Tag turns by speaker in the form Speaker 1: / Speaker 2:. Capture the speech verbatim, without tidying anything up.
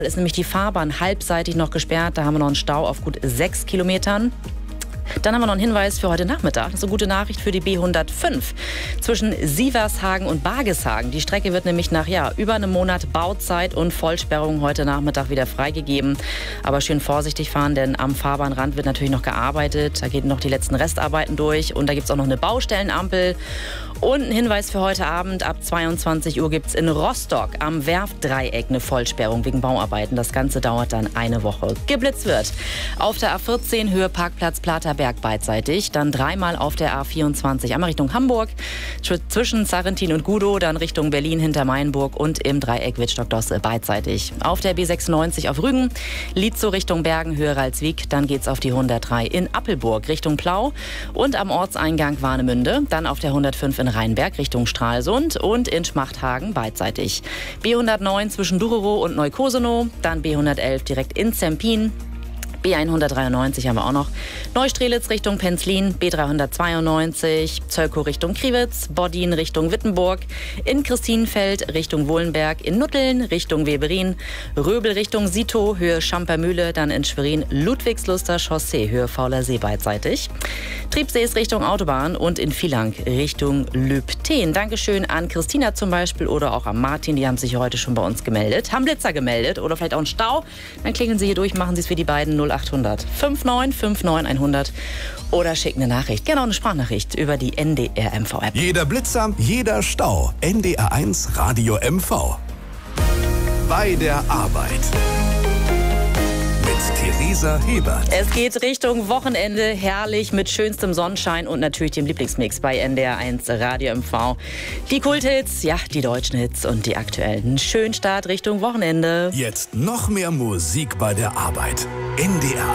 Speaker 1: Ist nämlich die Fahrbahn halbseitig noch gesperrt. Da haben wir noch einen Stau auf gut sechs Kilometern. Dann haben wir noch einen Hinweis für heute Nachmittag. Das ist eine gute Nachricht für die B hundertfünf zwischen Sievershagen und Bargeshagen. Die Strecke wird nämlich nach ja, über einem Monat Bauzeit und Vollsperrung heute Nachmittag wieder freigegeben. Aber schön vorsichtig fahren, denn am Fahrbahnrand wird natürlich noch gearbeitet. Da gehen noch die letzten Restarbeiten durch und da gibt es auch noch eine Baustellenampel. Und ein Hinweis für heute Abend, ab zweiundzwanzig Uhr gibt es in Rostock am Werftdreieck eine Vollsperrung wegen Bauarbeiten. Das Ganze dauert dann eine Woche. Geblitzt wird auf der A vierzehn Höhe Parkplatz Platerberg beidseitig, dann dreimal auf der A vierundzwanzig einmal Richtung Hamburg, zwischen Sarrentin und Gudow, dann Richtung Berlin hinter Mainburg und im Dreieck Wittstock-Dosse beidseitig. Auf der B sechsundneunzig auf Rügen, Lietzow Richtung Bergen, Höhe Ralswiek, dann geht's auf die hundertdrei in Appelburg Richtung Plau und am Ortseingang Warnemünde, dann auf der hundertfünf in Rheinberg Richtung Stralsund und in Schmachthagen beidseitig. B hundertneun zwischen Durerow und Neukosenow, dann B hundertelf direkt in Zempin. B hundertdreiundneunzig haben wir auch noch. Neustrelitz Richtung Penzlin, B dreihundertzweiundneunzig, Zölkow Richtung Kriwitz, Boddin Richtung Wittenburg, in Christinenfeld Richtung Wohlenberg, in Nutteln Richtung Weberin, Röbel Richtung Sitow, Höhe Schampermühle, dann in Schwerin Ludwigsluster Chaussee, Höhe Fauler See beidseitig. Triebsees Richtung Autobahn und in Villach Richtung Lübten. Dankeschön an Christina zum Beispiel oder auch an Martin, die haben sich heute schon bei uns gemeldet, haben Blitzer gemeldet oder vielleicht auch einen Stau. Dann klingeln Sie hier durch, machen Sie es für die beiden null achthundert fünfundneunzig neunundfünfzig hundert oder schicken eine Nachricht, genau eine Sprachnachricht über die N D R M V App.
Speaker 2: Jeder Blitzer, jeder Stau. N D R eins Radio M V. Bei der Arbeit. Mit Theresa Hebert.
Speaker 1: Es geht Richtung Wochenende, herrlich mit schönstem Sonnenschein und natürlich dem Lieblingsmix bei N D R eins Radio M V. Die Kulthits, ja, die deutschen Hits und die aktuellen. Schönen Start Richtung Wochenende.
Speaker 2: Jetzt noch mehr Musik bei der Arbeit. N D R